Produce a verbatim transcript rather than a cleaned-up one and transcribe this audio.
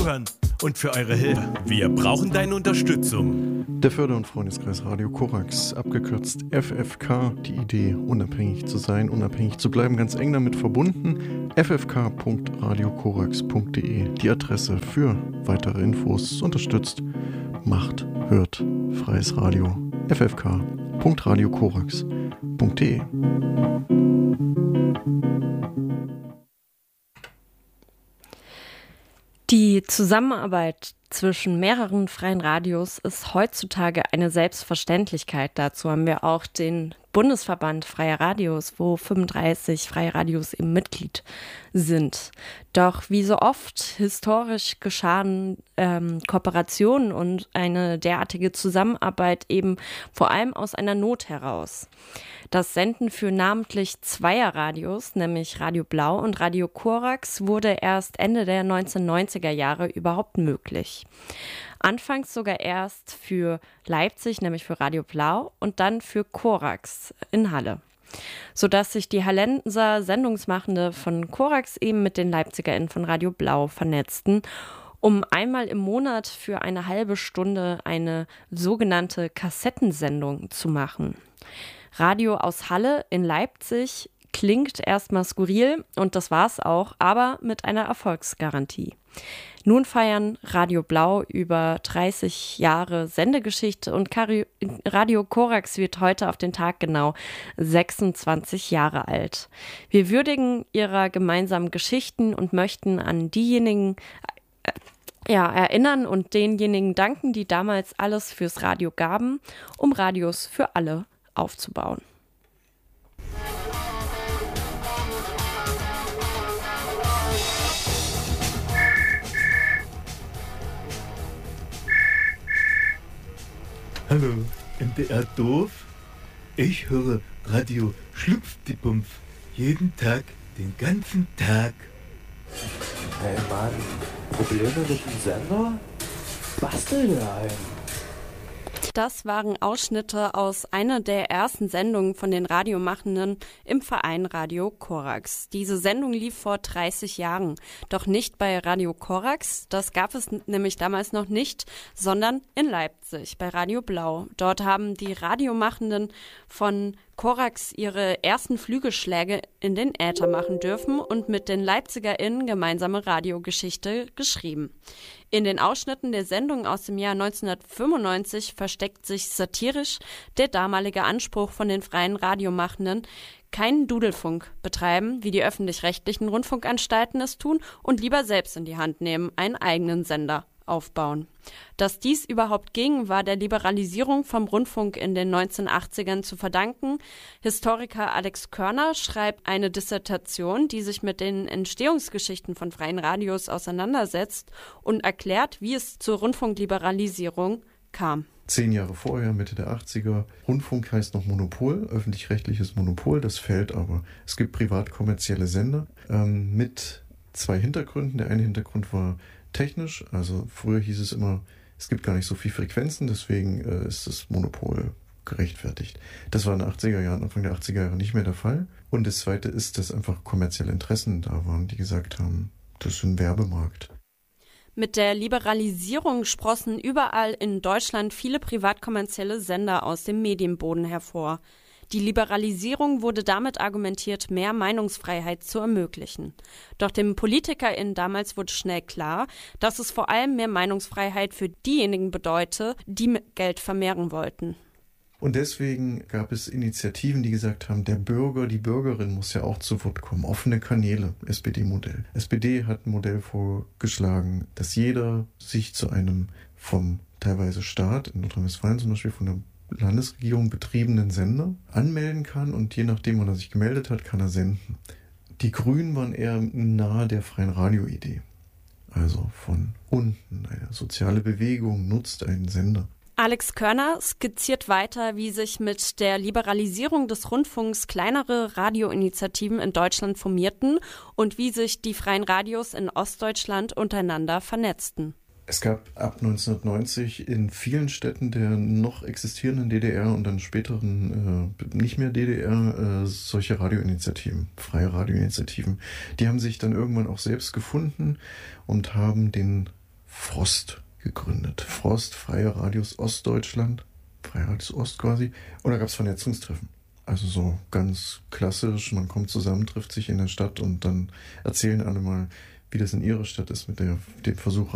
Zuhören und für eure Hilfe. Wir brauchen deine Unterstützung. Der Förder- und Freundeskreis Radio Korax, abgekürzt F F K, die Idee, unabhängig zu sein, unabhängig zu bleiben, ganz eng damit verbunden. f f k punkt radio korax punkt d e, die Adresse für weitere Infos, unterstützt, macht, hört, freies Radio, f f k punkt radio korax punkt d e. Die Zusammenarbeit zwischen mehreren freien Radios ist heutzutage eine Selbstverständlichkeit. Dazu haben wir auch den Bundesverband Freier Radios, wo fünfunddreißig freie Radios eben Mitglied sind. Doch wie so oft historisch geschahen ähm, Kooperationen und eine derartige Zusammenarbeit eben vor allem aus einer Not heraus. Das Senden für namentlich zweier Radios, nämlich Radio Blau und Radio Korax, wurde erst Ende der neunzehnhundertneunziger Jahre überhaupt möglich. Anfangs sogar erst für Leipzig, nämlich für Radio Blau, und dann für Korax in Halle, sodass sich die Hallenser Sendungsmachende von Korax eben mit den LeipzigerInnen von Radio Blau vernetzten, um einmal im Monat für eine halbe Stunde eine sogenannte Kassettensendung zu machen. Radio aus Halle in Leipzig klingt erstmal skurril und das war's auch, aber mit einer Erfolgsgarantie. Nun feiern Radio Blau über dreißig Jahre Sendegeschichte und Radio Korax wird heute auf den Tag genau sechsundzwanzig Jahre alt. Wir würdigen ihrer gemeinsamen Geschichten und möchten an diejenigen äh, ja, erinnern und denjenigen danken, die damals alles fürs Radio gaben, um Radios für alle aufzubauen. Hallo, M D R Doof? Ich höre Radio Schlupfdipumpf jeden Tag, den ganzen Tag. Hey Mann, Probleme mit dem Sender? Bastel dir ein. Das waren Ausschnitte aus einer der ersten Sendungen von den Radiomachenden im Verein Radio Korax. Diese Sendung lief vor dreißig Jahren, doch nicht bei Radio Korax, das gab es nämlich damals noch nicht, sondern in Leipzig bei Radio Blau. Dort haben die Radiomachenden von Korax ihre ersten Flügelschläge in den Äther machen dürfen und mit den LeipzigerInnen gemeinsame Radiogeschichte geschrieben. In den Ausschnitten der Sendung aus dem Jahr neunzehnhundertfünfundneunzig versteckt sich satirisch der damalige Anspruch von den freien Radiomachenden, keinen Dudelfunk betreiben, wie die öffentlich-rechtlichen Rundfunkanstalten es tun, und lieber selbst in die Hand nehmen, einen eigenen Sender aufbauen. Dass dies überhaupt ging, war der Liberalisierung vom Rundfunk in den neunzehnhundertachtzigern zu verdanken. Historiker Alex Körner schreibt eine Dissertation, die sich mit den Entstehungsgeschichten von freien Radios auseinandersetzt und erklärt, wie es zur Rundfunkliberalisierung kam. Zehn Jahre vorher, Mitte der achtziger, Rundfunk heißt noch Monopol, öffentlich-rechtliches Monopol, das fällt aber. Es gibt privat-kommerzielle Sender ähm, mit zwei Hintergründen. Der eine Hintergrund war technisch, also früher hieß es immer, es gibt gar nicht so viele Frequenzen, deswegen äh, ist das Monopol gerechtfertigt. Das war in den achtziger Jahren, Anfang der achtziger Jahre nicht mehr der Fall. Und das zweite ist, dass einfach kommerzielle Interessen da waren, die gesagt haben, das ist ein Werbemarkt. Mit der Liberalisierung sprossen überall in Deutschland viele privat-kommerzielle Sender aus dem Medienboden hervor. Die Liberalisierung wurde damit argumentiert, mehr Meinungsfreiheit zu ermöglichen. Doch den PolitikerInnen damals wurde schnell klar, dass es vor allem mehr Meinungsfreiheit für diejenigen bedeute, die Geld vermehren wollten. Und deswegen gab es Initiativen, die gesagt haben, der Bürger, die Bürgerin muss ja auch zu Wort kommen. Offene Kanäle, S P D-Modell. S P D hat ein Modell vorgeschlagen, dass jeder sich zu einem vom teilweise Staat, in Nordrhein-Westfalen zum Beispiel von der Landesregierung betriebenen Sender anmelden kann und je nachdem, wann er sich gemeldet hat, kann er senden. Die Grünen waren eher nahe der freien Radioidee. Also von unten, eine soziale Bewegung nutzt einen Sender. Alex Körner skizziert weiter, wie sich mit der Liberalisierung des Rundfunks kleinere Radioinitiativen in Deutschland formierten und wie sich die freien Radios in Ostdeutschland untereinander vernetzten. Es gab ab neunzehnhundertneunzig in vielen Städten der noch existierenden D D R und dann späteren äh, nicht mehr D D R äh, solche Radioinitiativen, freie Radioinitiativen. Die haben sich dann irgendwann auch selbst gefunden und haben den Frost gegründet. Frost, Freie Radios Ostdeutschland, Freie Radios Ost quasi. Und da gab es Vernetzungstreffen. Also so ganz klassisch, man kommt zusammen, trifft sich in der Stadt und dann erzählen alle mal, wie das in ihrer Stadt ist mit der, dem Versuch,